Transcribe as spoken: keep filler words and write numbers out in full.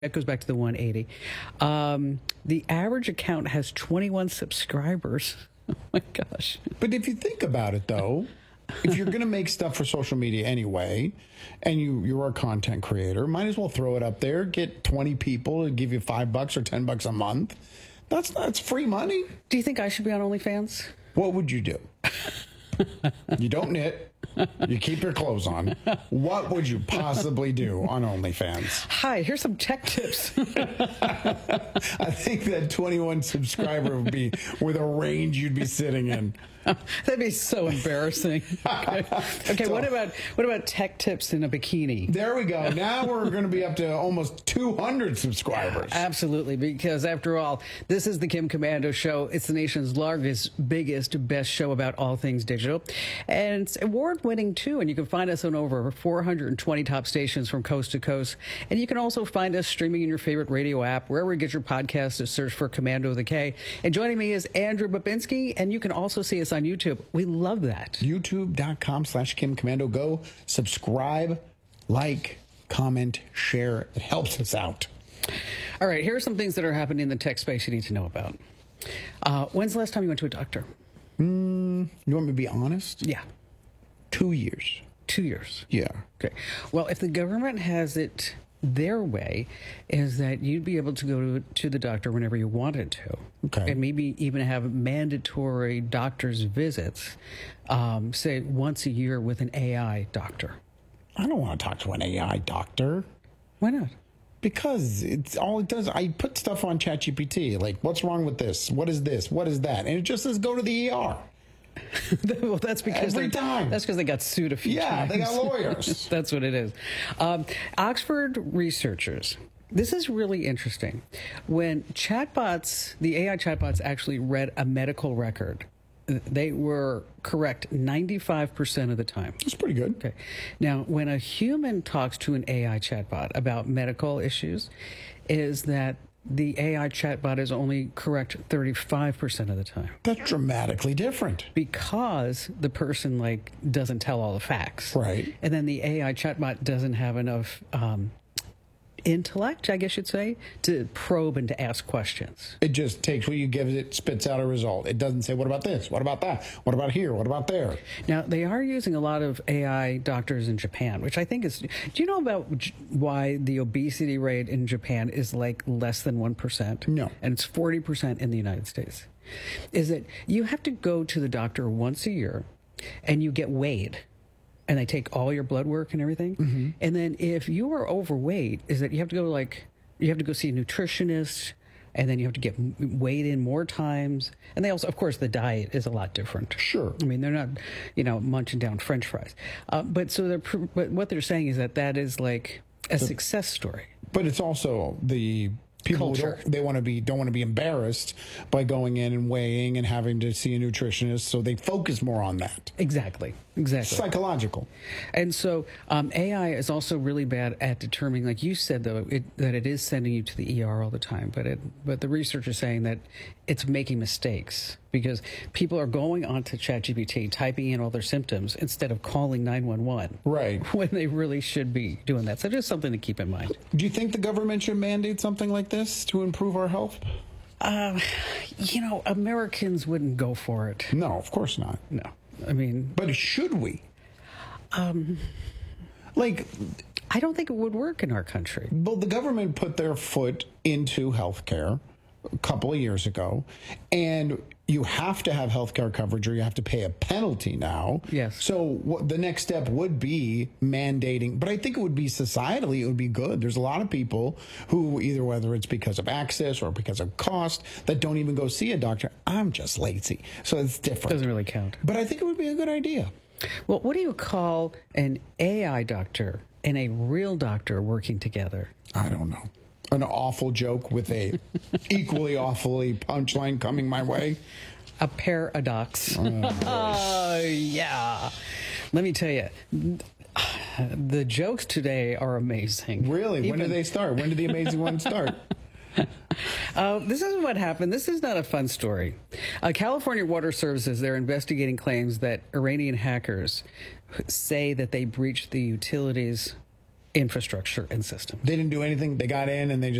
That goes back to the one eighty. Um, the average account has twenty-one subscribers. Oh my gosh. But if you think about it, though, if you're going to make stuff for social media anyway, and you, you're a content creator, might as well throw it up there, get twenty people to give you five bucks or ten bucks a month. That's, that's free money. Do you think I should be on OnlyFans? What would you do? You don't knit. You keep your clothes on. What would you possibly do on OnlyFans? Hi, here's some tech tips. I think that twenty-one subscriber would be with a range you'd be sitting in. That'd be so embarrassing. Okay, okay So- what about what about tech tips in a bikini? There we go. Now we're going to be up to almost two hundred subscribers. Absolutely, because after all, this is the Kim Komando Show. It's the nation's largest, biggest, best show about all things digital. And it's award-winning, too. And you can find us on over four hundred twenty top stations from coast to coast. And you can also find us streaming in your favorite radio app, wherever you get your podcasts, to search for Commando with a K. And joining me is Andrew Babinski, and you can also see us on YouTube. We love that. YouTube.com slash Kim Commando. Go subscribe, like, comment, share. It helps us out. All right, here are some things that are happening in the tech space you need to know about. Uh, when's the last time you went to a doctor? Mm, you want me to be honest? Yeah, Two years. two years. Yeah. Okay. Well, if the government has it their way, is that you'd be able to go to, to the doctor whenever you wanted to. Okay. And maybe even have mandatory doctor's visits, um, say once a year with an A I doctor. I don't want to talk to an A I doctor. Why not? Because it's all it does. I put stuff on ChatGPT, like, what's wrong with this? What is this? What is that? And it just says go to the E R. Well, that's because Every they, time. That's because they got sued a few Yeah, times. they got lawyers. That's what it is. Um, Oxford researchers. This is really interesting. When chatbots, the A I chatbots actually read a medical record, they were correct ninety-five percent of the time. That's pretty good. Okay. Now, when a human talks to an A I chatbot about medical issues, is that the A I chatbot is only correct thirty-five percent of the time, That's dramatically different. because the person like doesn't tell all the facts. Right. And then the A I chatbot doesn't have enough um, intellect, I guess you'd say, to probe and to ask questions. It just takes what you give it, spits out a result. It doesn't say, what about this? What about that? What about here? What about there? Now, they are using a lot of A I doctors in Japan, which I think is... Do you know about j- why the obesity rate in Japan is like less than one percent? No. And it's forty percent in the United States. Is that you have to go to the doctor once a year and you get weighed. And they take all your blood work and everything. Mm-hmm. And then if you are overweight, is that you have to go like, you have to go see a nutritionist, and then you have to get weighed in more times. And they also, of course, the diet is a lot different. Sure. I mean, they're not, you know, munching down French fries. Uh, but so they're, pr- but what they're saying is that that is like a the, success story. But it's also the people who Culture. don't, they want to be don't want to be embarrassed by going in and weighing and having to see a nutritionist, so they focus more on that. Exactly. Exactly. Psychological. And so um, A I is also really bad at determining, like you said, though, it, that it is sending you to the E R all the time. But it, but the research is saying that it's making mistakes because people are going onto ChatGPT, typing in all their symptoms instead of calling nine one one. Right. When they really should be doing that. So just something to keep in mind. Do you think the government should mandate something like this to improve our health? Uh, you know, Americans wouldn't go for it. No, of course not. No. I mean... But should we? Um, like... I don't think it would work in our country. Well, the government put their foot into healthcare a couple of years ago, and you have to have healthcare coverage or you have to pay a penalty now. Yes. So what the next step would be mandating, but I think it would be societally, it would be good. There's a lot of people who either, whether it's because of access or because of cost, that don't even go see a doctor. I'm just lazy. So it's different. Doesn't really count. But I think it would be a good idea. Well, what do you call an A I doctor and a real doctor working together? I don't know. An awful joke with a equally awfully punchline coming my way. A paradox. Oh, oh, yeah. Let me tell you, the jokes today are amazing. Really? Even, when do they start? When did the amazing ones start? Uh, this is what happened. This is not a fun story. Uh, California Water Services, they're investigating claims that Iranian hackers say that they breached the utilities infrastructure and system. They didn't do anything. They got in and they just